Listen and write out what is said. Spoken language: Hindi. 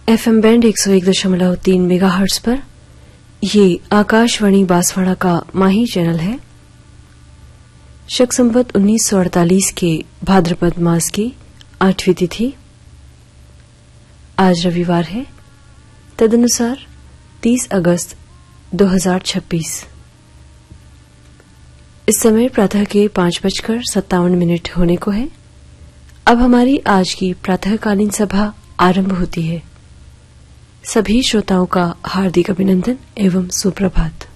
FM बैंड 101.3 मेगाहर्ट्ज पर ये आकाशवाणी बांसवाड़ा का माही चैनल है। शक संवत 1948 के भाद्रपद मास की 8वीं तिथि आज रविवार है, तदनुसार 30 अगस्त 2026। इस समय प्रातः के 5:57 होने को है। अब हमारी आज की प्रातःकालीन सभा आरंभ होती है। सभी श्रोताओं का हार्दिक अभिनंदन एवं सुप्रभात।